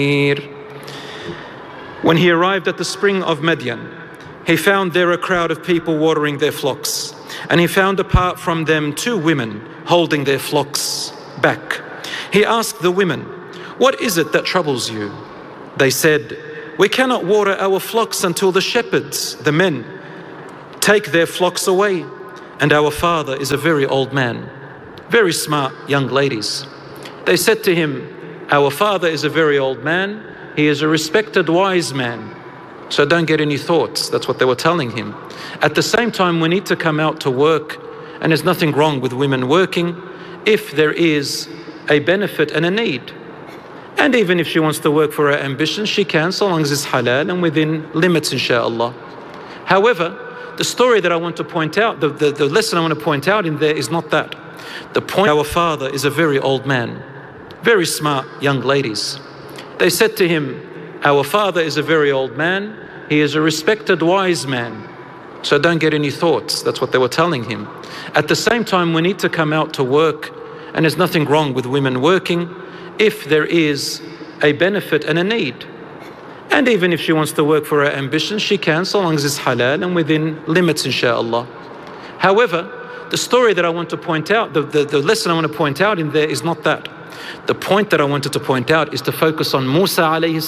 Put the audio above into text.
When he arrived at the spring of Madian, he found there a crowd of people watering their flocks, and he found apart from them 2 women holding their flocks back. He asked the women, "What is it that troubles you?" They said, "We cannot water our flocks until the shepherds, the men, take their flocks away, and our father is a very old man." Very smart young ladies. They said to him, "Our father is a very old man. He is a respected wise man. So don't get any thoughts." That's what they were telling him. At the same time, we need to come out to work, and there's nothing wrong with women working if there is a benefit and a need. And even if she wants to work for her ambition, she can, so long as it's halal and within limits, inshallah. However, the story that I want to point out, the lesson I want to point out in there is not that. The point, our father is a very old man. Very smart young ladies. They said to him, "Our father is a very old man. He is a respected wise man. So don't get any thoughts." That's what they were telling him. At the same time, we need to come out to work, and there's nothing wrong with women working if there is a benefit and a need. And even if she wants to work for her ambition, she can, so long as it's halal and within limits, inshallah. However, the story that I want to point out, the lesson I want to point out in there is not that. The point that I wanted to point out is to focus on Musa alayhi